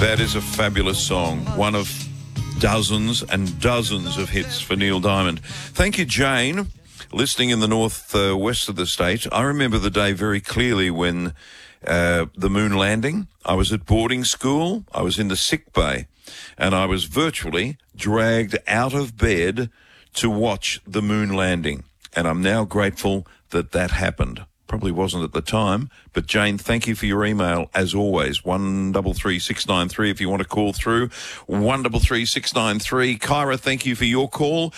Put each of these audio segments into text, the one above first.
That is a fabulous song. One of dozens and dozens of hits for Neil Diamond. Thank you, Jane. Listening in the north-west of the state, I remember the day very clearly when the moon landing. I was at boarding school. I was in the sick bay, and I was virtually dragged out of bed to watch the moon landing. And I'm now grateful that that happened. Probably wasn't at the time, but Jane, thank you for your email as always. 133693 if you want to call through. 133693. Kyra, thank you for your call.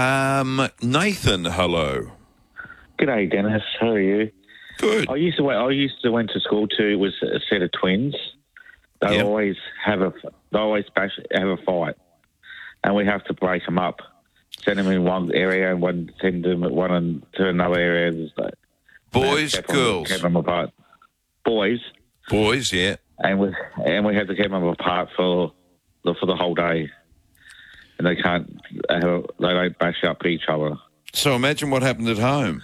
Nathan, hello. G'day, Dennis. How are you? Good. I used to went to school too. It was a set of twins. They Yep. always have a fight, and we have to break them up. Send them in one area and send them to another area. Boys, girls? Keep them apart. Boys. Boys, yeah. And we had to keep them apart for the whole day, and they don't bash up each other. So imagine what happened at home.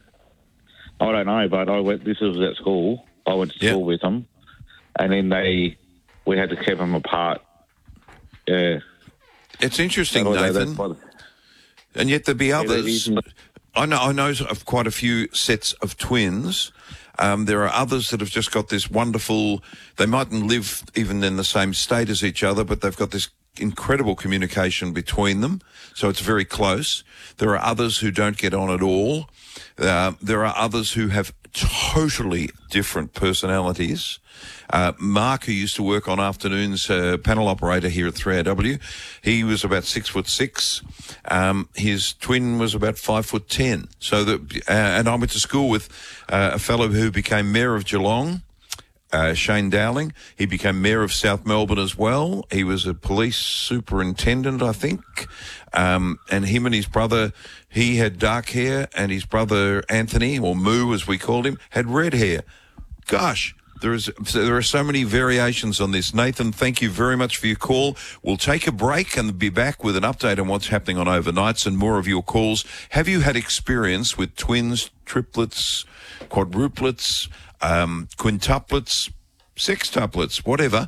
I don't know, but this was at school. I went to school with them, and then we had to keep them apart. Yeah. It's interesting, Nathan. And yet there'd be others. I know of quite a few sets of twins. There are others that have just got this wonderful, they mightn't live even in the same state as each other, but they've got this incredible communication between them. So it's very close. There are others who don't get on at all. There are others who have totally different personalities. Mark, who used to work on afternoons, panel operator here at 3AW, he was about 6'6". His twin was about 5'10". So and I went to school with a fellow who became mayor of Geelong, Shane Dowling. He became mayor of South Melbourne as well. He was a police superintendent, I think. And him and his brother, he had dark hair, and his brother Anthony, or Moo as we called him, had red hair. Gosh, there are so many variations on this. Nathan, thank you very much for your call. We'll take a break and be back with an update on what's happening on overnights and more of your calls. Have you had experience with twins, triplets, quadruplets, quintuplets, sextuplets, whatever?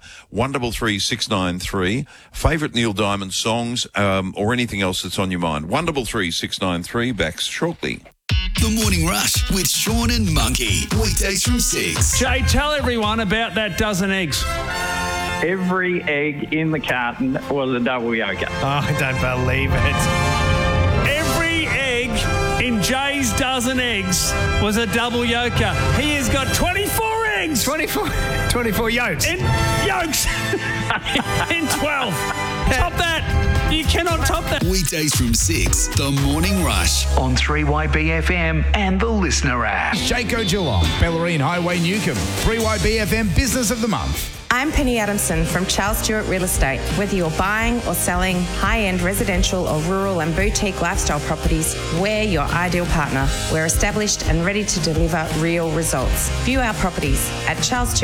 133693. Favourite Neil Diamond songs, or anything else that's on your mind. 133693. Back shortly. The Morning Rush with Sean and Monkey. Weekdays from 6. Jay, tell everyone about that dozen eggs. Every egg in the carton was a double yolker. Oh, I don't believe it. Every egg in Jay's dozen eggs was a double yolker. He has got 24 eggs. 24 yolks. In yolks. In 12. Top that. You cannot top that. Weekdays from 6. The Morning Rush. On 3YBFM and the Listener app. Jayco Geelong, Bellarine Highway Newcomb, 3YBFM Business of the Month. I'm Penny Adamson from Charles Stewart Real Estate. Whether you're buying or selling high-end residential or rural and boutique lifestyle properties, we're your ideal partner. We're established and ready to deliver real results. View our properties at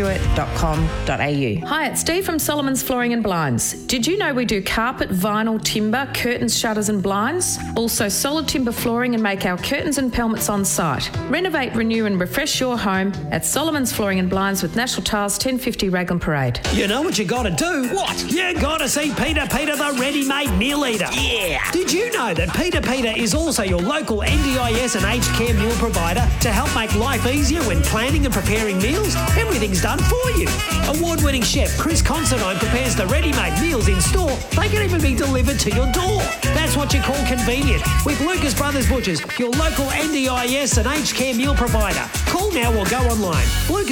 charlesstewart.com.au. Hi, it's Steve from Solomon's Flooring and Blinds. Did you know we do carpet, vinyl, timber, curtains, shutters and blinds? Also solid timber flooring and make our curtains and pelmets on site. Renovate, renew and refresh your home at Solomon's Flooring and Blinds with National Tiles 1050 Raglan Parade. You know what you got to do? What? You got to see Peter the ready-made meal eater. Yeah. Did you know that Peter is also your local NDIS and aged care meal provider to help make life easier when planning and preparing meals? Everything's done for you. Award-winning chef Chris Considine prepares the ready-made meals in store. They can even be delivered to your door. That's what you call convenient with Lucas Brothers Butchers, your local NDIS and aged care meal provider. Call now or go online.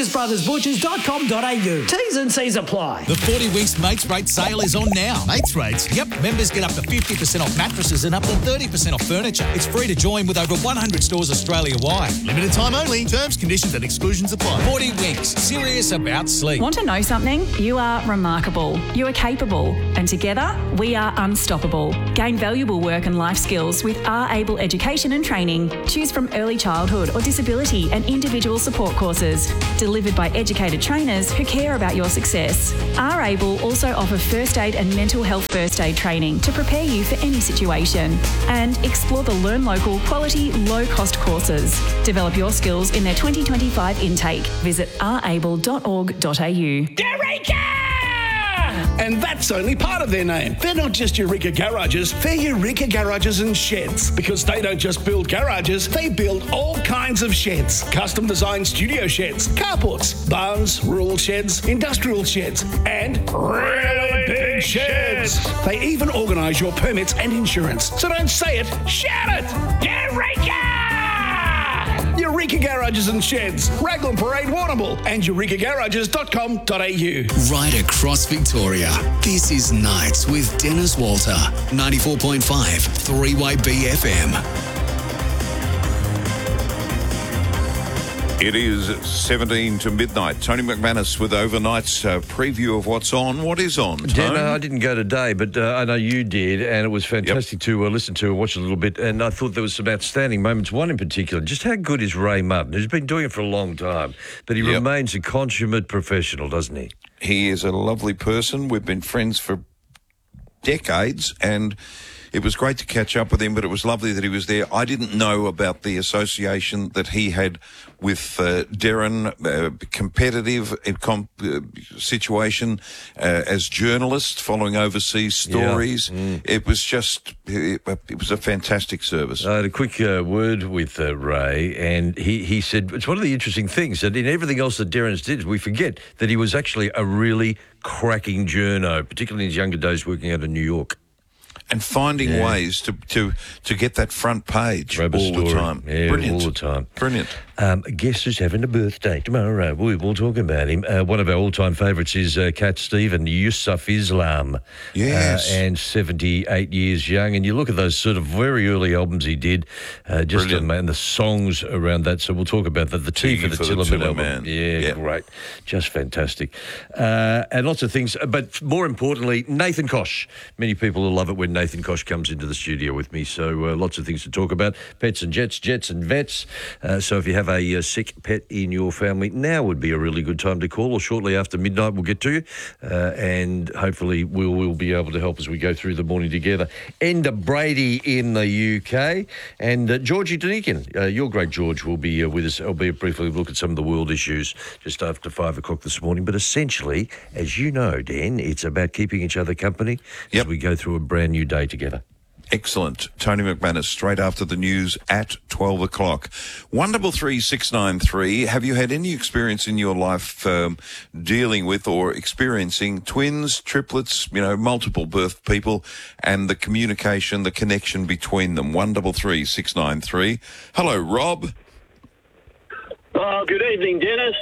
lucasbrothersbutchers.com.au. T's and C's apply. The 40 Winks Mates Rate sale is on now. Mates rates? Yep, members get up to 50% off mattresses and up to 30% off furniture. It's free to join with over 100 stores Australia-wide. Limited time only. Terms, conditions and exclusions apply. 40 Winks. Serious about sleep. Want to know something? You are remarkable. You are capable. And together, we are unstoppable. Gain valuable work and life skills with R-Able Education and Training. Choose from early childhood or disability and individual support courses. Delivered by educated trainers who care about your success. R-Able also offer first aid and mental health first aid training to prepare you for any situation. And explore the Learn Local quality, low-cost courses. Develop your skills in their 2025 intake. Visit rable.org.au. Eureka! And that's only part of their name. They're not just Eureka Garages, they're Eureka Garages and Sheds. Because they don't just build garages, they build all kinds of sheds. Custom designed studio sheds, carports, barns, rural sheds, industrial sheds, and really big sheds. They even organise your permits and insurance. So don't say it, shout it! Eureka! Eureka Garages and Sheds, Raglan Parade, Warrnambool, and eurekagarages.com.au. Right across Victoria, this is Nights with Dennis Walter, 94.5 3YB FM. It is 17 to midnight. Tony McManus with Overnight's preview of what's on. What is on, Tony? I didn't go today, but I know you did, and it was fantastic to listen to and watch a little bit, and I thought there was some outstanding moments. One in particular, just how good is Ray Martin, who's been doing it for a long time, but he remains a consummate professional, doesn't he? He is a lovely person. We've been friends for decades, and it was great to catch up with him, but it was lovely that he was there. I didn't know about the association that he had with Darren, competitive situation as journalist, following overseas stories. Yeah. It was just, it was a fantastic service. I had a quick word with Ray, and he said, it's one of the interesting things that in everything else that Darren's did, we forget that he was actually a really cracking journo, particularly in his younger days working out of New York. And finding ways to get that front page all the time. Yeah, brilliant. All the time. Brilliant. Guess who's having a birthday tomorrow? We'll talk about him. One of our all-time favourites is Cat Stephen, Yusuf Islam. Yes. And 78 years young. And you look at those sort of very early albums he did, and the songs around that. So we'll talk about that. The Tea for the Tillerman album. Yeah, great. Just fantastic. And lots of things. But more importantly, Nathan Koch. Many people will love it when Nathan Koch comes into the studio with me. So lots of things to talk about. Pets and jets, jets and vets. So if you have a sick pet in your family, now would be a really good time to call, or shortly after midnight we'll get to you, and hopefully we'll be able to help as we go through the morning together. Enda Brady in the UK, and Georgie Denikin, your great George, will be with us. I'll be briefly look at some of the world issues just after 5 o'clock this morning, but essentially, as you know, Dan, it's about keeping each other company as we go through a brand new day together. Excellent. Tony McManus, straight after the news at 12 o'clock. 133693, have you had any experience in your life dealing with or experiencing twins, triplets, multiple birth people, and the communication, the connection between them? 133693. Hello, Rob. Oh, good evening, Dennis.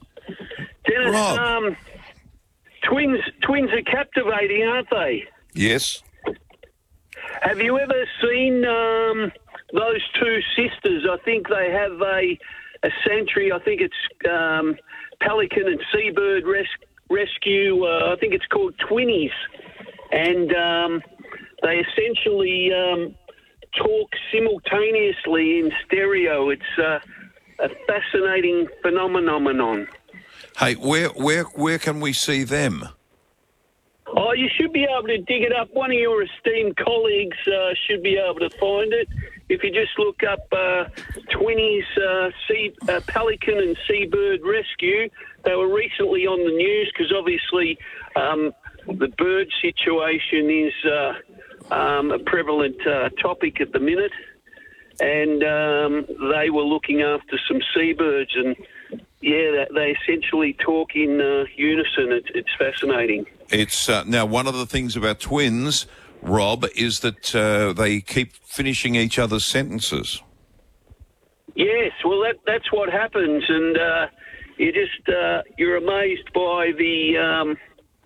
Rob. Twins are captivating, aren't they? Yes. Have you ever seen those two sisters? I think they have a sanctuary. I think it's Pelican and Seabird Rescue. I think it's called Twinnies. And they essentially talk simultaneously in stereo. It's a fascinating phenomenon. Hey, where can we see them? Oh, you should be able to dig it up. One of your esteemed colleagues should be able to find it. If you just look up Twinnies, Pelican and Seabird Rescue, they were recently on the news because obviously the bird situation is a prevalent topic at the minute. And they were looking after some seabirds, and they essentially talk in unison. It's fascinating. It's now one of the things about twins, Rob, is that they keep finishing each other's sentences. Yes, well, that's what happens, and you're amazed by the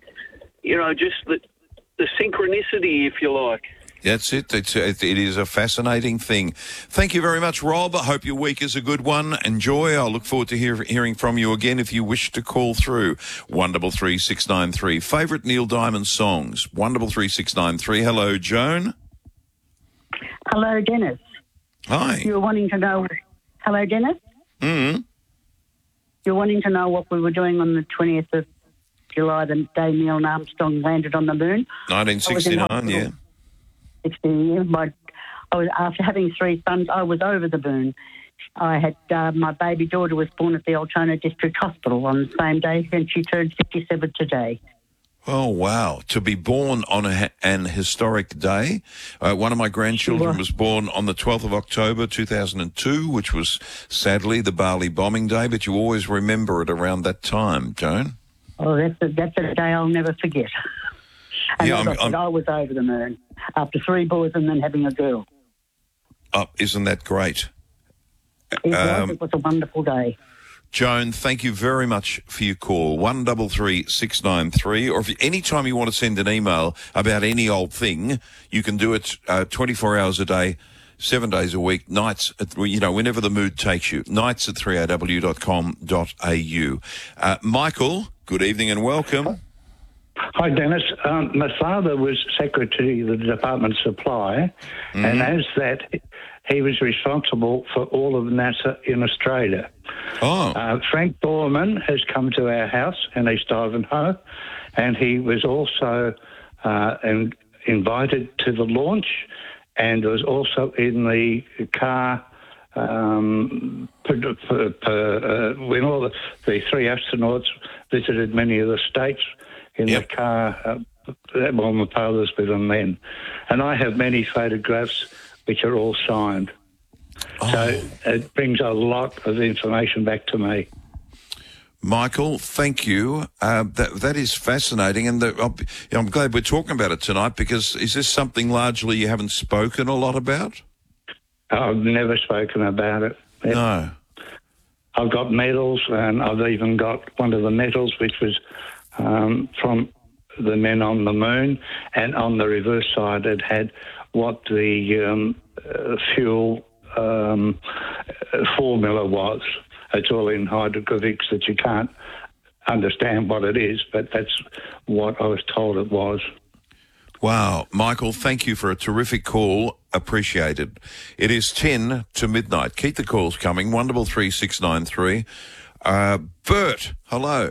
just the synchronicity, if you like. That's it. It is a fascinating thing. Thank you very much, Rob. I hope your week is a good one. Enjoy. I'll look forward to hearing from you again if you wish to call through. 133693. Favourite Neil Diamond songs? 133693. Hello, Joan. Hello, Dennis. Hi. You were wanting to know... Hello, Dennis? Mm-hmm. You're wanting to know what we were doing on the 20th of July, the day Neil Armstrong landed on the moon. 1969, yeah. 16 years. After having 3 sons, I was over the moon. I had my baby daughter was born at the Altona District Hospital on the same day, and she turned 57 today. Oh, wow. To be born on an historic day. One of my grandchildren was born on the 12th of October 2002, which was sadly the Bali bombing day, but you always remember it around that time, Joan. Oh, that's a day I'll never forget. And Yeah, I was over the moon after 3 boys and then having a girl. Oh, isn't that great? It was a wonderful day. Joan, thank you very much for your call. 133693, or if any time you want to send an email about any old thing, you can do it 24 hours a day, 7 days a week, nights, whenever the mood takes you, nights at 3aw.com.au. Michael, good evening and welcome. Hi, Dennis. My father was Secretary of the Department of Supply, and as that, he was responsible for all of NASA in Australia. Oh. Frank Borman has come to our house in East Ivanhoe, and he was also invited to the launch and was also in the car when all the 3 astronauts visited many of the states in the car. Well, my father's with them then. And I have many photographs which are all signed. So it brings a lot of information back to me. Michael, thank you. That is fascinating, and I'm glad we're talking about it tonight, because is this something largely you haven't spoken a lot about? I've never spoken about it. No. I've got medals, and I've even got one of the medals which was from the men on the moon, and on the reverse side it had what the fuel formula was. It's all in hieroglyphics that you can't understand what it is, but that's what I was told it was. Wow. Michael, thank you for a terrific call. Appreciated. It is 10 to midnight. Keep the calls coming. 133693. Bert, hello.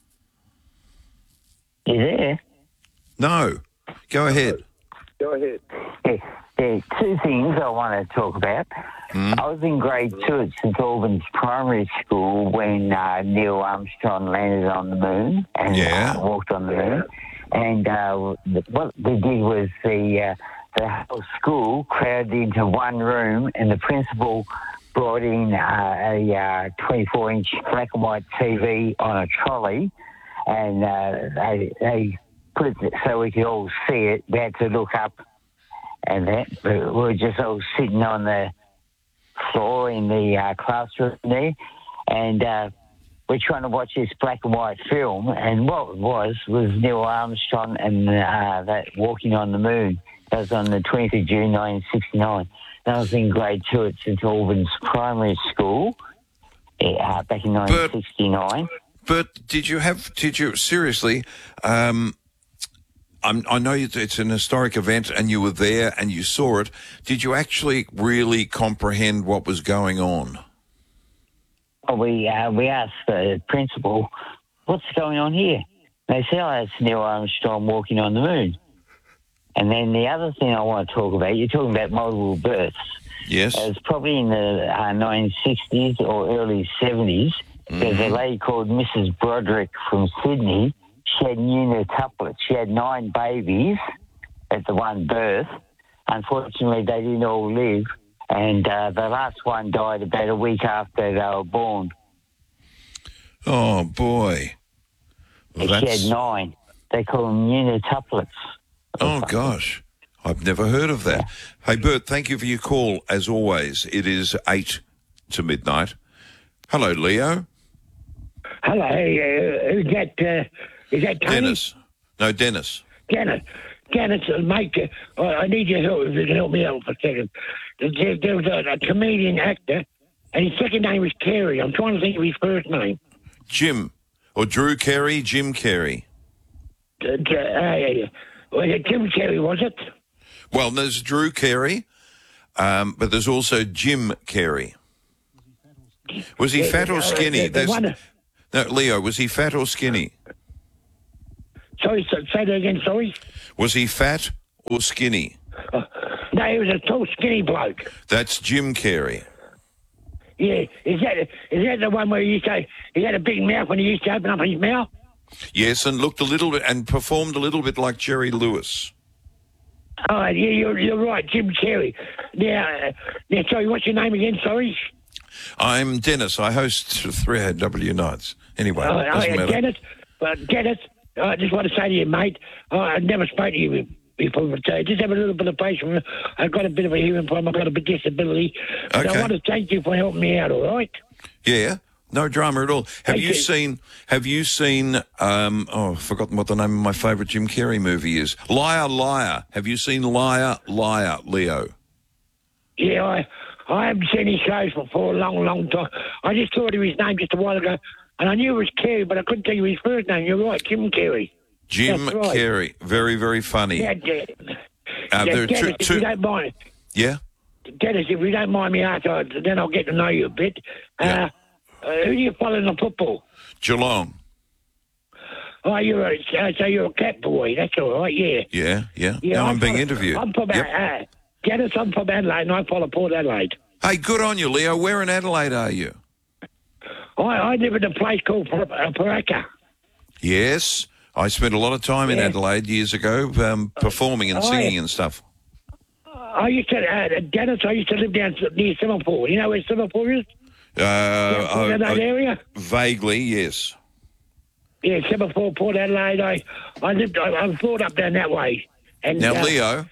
You there? No. Go ahead. Go ahead. There's 2 things I want to talk about. I was in grade 2 at St Albans Primary School when Neil Armstrong landed on the moon and walked on the moon. And what they did was the whole school crowded into one room, and the principal brought in a 24-inch black and white TV on a trolley, and they put it so we could all see it. We had to look up, and we were just all sitting on the floor in the classroom there, and we're trying to watch this black and white film, and what it was Neil Armstrong and that walking on the moon. That was on the 20th of June 1969. And I was in grade 2 at St Albans Primary School back in 1969. But did you seriously, I know it's an historic event and you were there and you saw it. Did you actually really comprehend what was going on? Well, we asked the principal, what's going on here? They said, it's Neil Armstrong walking on the moon. And then the other thing I want to talk about, you're talking about multiple births. Yes. It was probably in the 1960s or early 70s. There's a lady called Mrs. Broderick from Sydney. She had unituplets. She had 9 babies at the one birth. Unfortunately, they didn't all live, and the last one died about a week after they were born. Oh, boy. Well, she had 9. They call them unituplets. Oh, gosh. I've never heard of that. Hey, Bert, thank you for your call, as always. It is 8 to midnight. Hello, Leo. Hello. Is that Tony? Dennis. No, Dennis. Dennis, mate, I need your help if you can help me out for a second. There was a comedian actor, and his second name was Carey. I'm trying to think of his first name. Jim. Or Drew Carey, Jim Carey. Was it Jim Carey, was it? Well, there's Drew Carey, but there's also Jim Carey. Was he fat or skinny? No, Leo, was he fat or skinny? Sorry, say that again, sorry? Was he fat or skinny? No, he was a tall, skinny bloke. That's Jim Carey. Yeah, is that the one where you say he had a big mouth when he used to open up his mouth? Yes, and looked a little bit and performed a little bit like Jerry Lewis. Oh, yeah, you're right, Jim Carrey. Now, sorry, what's your name again? Sorry. I'm Dennis. I host 3AW nights. Anyway, doesn't matter. Dennis, I just want to say to you, mate, I never spoke to you before, but just have a little bit of patience. I've got a bit of a hearing problem. I've got a big disability. Okay. So I want to thank you for helping me out, all right? Yeah, no drama at all. Have you seen, I've forgotten what the name of my favourite Jim Carrey movie is. Liar, Liar. Have you seen Liar, Liar, Leo? Yeah, I haven't seen his shows for a long, long time. I just thought of his name just a while ago, and I knew it was Carey, but I couldn't tell you his first name. You're right, Jim Carrey. Jim Carrey. Very, very funny. Yeah, there are Dennis, if you don't mind. Yeah? Dennis, if you don't mind me asking, then I'll get to know you a bit. Who do you follow in the football? Geelong. Oh, you're a cat boy. That's all right, yeah. Yeah. Now I'm being interviewed. I'm from Dennis, I'm from Adelaide, and I follow Port Adelaide. Hey, good on you, Leo. Where in Adelaide are you? I live in a place called Paraka. Yes. I spent a lot of time in Adelaide years ago performing and singing and stuff. I used to, Dennis, I used to live down near Semaphore. You know where Semaphore is? That area? Vaguely, yes. Yeah, Semaphore, Port Adelaide. I was brought up down that way. And, now, Leo,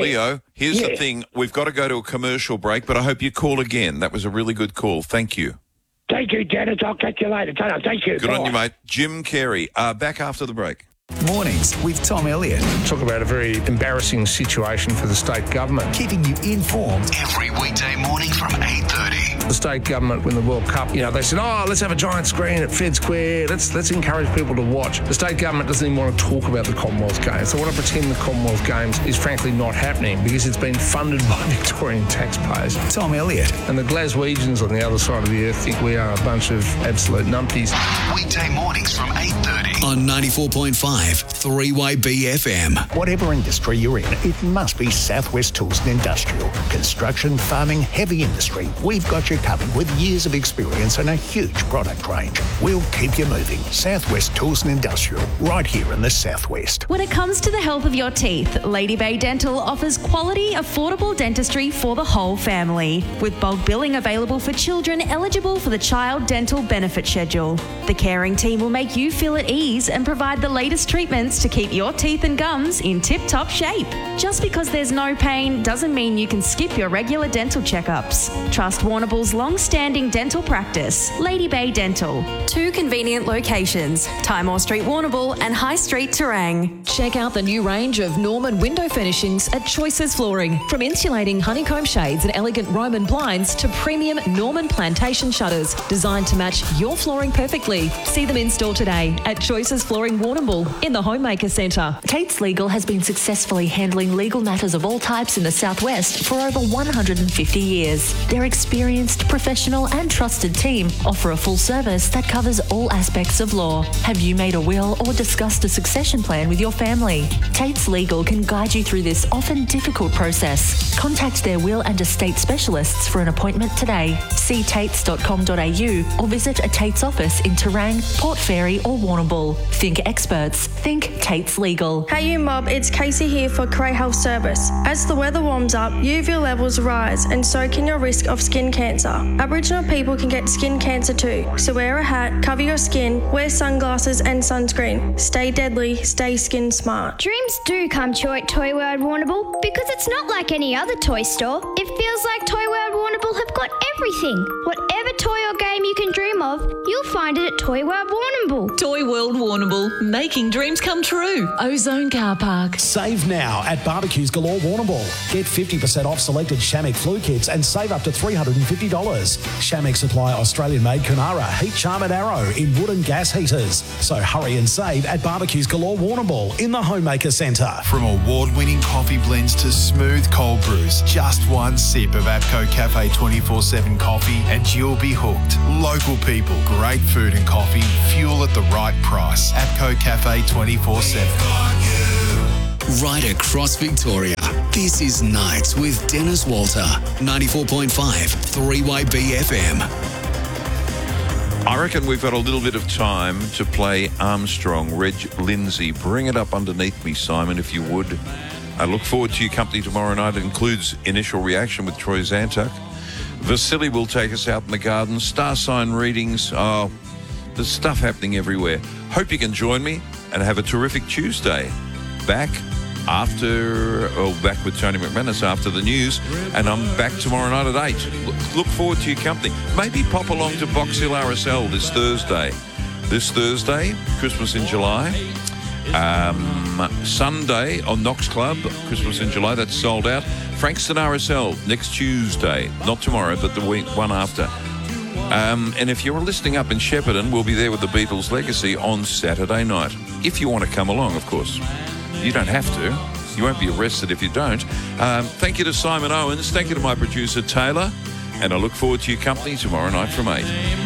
here's the thing. We've got to go to a commercial break, but I hope you call again. That was a really good call. Thank you. Thank you, Dennis. I'll catch you later. Thank you. Good on you, mate. Jim Carrey. Back after the break. Mornings with Tom Elliott. Talk about a very embarrassing situation for the state government. Keeping you informed every weekday morning from 8:30. The state government, when the World Cup, they said, let's have a giant screen at Fed Square. Let's encourage people to watch. The state government doesn't even want to talk about the Commonwealth Games. They want to pretend the Commonwealth Games is frankly not happening because it's been funded by Victorian taxpayers. Tom Elliott. And the Glaswegians on the other side of the earth think we are a bunch of absolute numpties. Weekday mornings from 8:30 on 94.5 3YB FM. Whatever industry you're in, it must be Southwest Tools and Industrial. Construction, farming, heavy industry. We've got you covered with years of experience and a huge product range. We'll keep you moving. Southwest Tools and Industrial, right here in the Southwest. When it comes to the health of your teeth, Lady Bay Dental offers quality, affordable dentistry for the whole family. With bulk billing available for children eligible for the Child Dental Benefit Schedule. The caring team will make you feel at ease and provide the latest treatments to keep your teeth and gums in tip-top shape. Just because there's no pain doesn't mean you can skip your regular dental checkups. Trust Warrnambool's long-standing dental practice, Lady Bay Dental. 2 convenient locations, Timor Street, Warrnambool and High Street, Terang. Check out the new range of Norman window furnishings at Choices Flooring. From insulating honeycomb shades and elegant Roman blinds to premium Norman plantation shutters designed to match your flooring perfectly. See them in store today at Choices Flooring Warrnambool in the Homemaker Centre. Tates Legal has been successfully handling legal matters of all types in the Southwest for over 150 years. Their experienced, professional and trusted team offer a full service that covers all aspects of law. Have you made a will or discussed a succession plan with your family? Tates Legal can guide you through this often difficult process. Contact their will and estate specialists for an appointment today. See tates.com.au or visit a Tates office in Terang, Port Fairy or Warrnambool. Think experts. Think Tates Legal. Hey you mob, it's Casey here for Cray Health Service. As the weather warms up, UV levels rise and so can your risk of skin cancer. Aboriginal people can get skin cancer too, so wear a hat, cover your skin, wear sunglasses and sunscreen. Stay deadly, stay skin smart. Dreams do come true at Toy World Warrnambool because it's not like any other toy store. It feels like Toy World Warrnambool have got everything. Whatever toy or game you can dream of, you'll find it at Toy World Warrnambool. Toy World Warrnambool, making dreams come true. Ozone Car Park. Save now at Barbecues Galore Warrnambool. Get 50% off selected Shamrock flu kits and save up to $350. Shamrock supply Australian-made Kunara Heat Charmed Arrow in wood and gas heaters. So hurry and save at Barbecues Galore Warrnambool in the Homemaker Centre. From award-winning coffee blends to smooth cold brews, just one sip of APCO Cafe 24/7 coffee and you'll be hooked. Local people, great food and coffee, fuel at the right price. APCO Cafe 24/7. Right across Victoria, this is Nights with Dennis Walter, 94.5 3YB FM. I reckon we've got a little bit of time to play Armstrong, Reg Lindsay. Bring it up underneath me, Simon, if you would. I look forward to your company tomorrow night. It includes Initial Reaction with Troy Zantuck. Vasily will take us out in the garden. Star sign readings. Oh, there's stuff happening everywhere. Hope you can join me and have a terrific Tuesday. Back with Tony McManus after the news, and I'm back tomorrow night at 8. Look forward to your company. Maybe pop along to Box Hill RSL this Thursday, Christmas in July. Sunday on Knox Club, Christmas in July, that's sold out. Frankston RSL next Tuesday, not tomorrow, but the week one after. And if you're listening up in Shepparton, we'll be there with the Beatles Legacy on Saturday night. If you want to come along, of course. You don't have to. You won't be arrested if you don't. Thank you to Simon Owens. Thank you to my producer, Taylor. And I look forward to your company tomorrow night from 8.